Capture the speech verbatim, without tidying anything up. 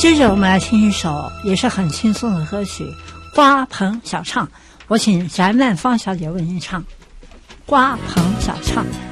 接着我们来听一首也是很轻松的歌曲《花棚小唱》，我请翟曼芳小姐为您唱《花棚小唱》。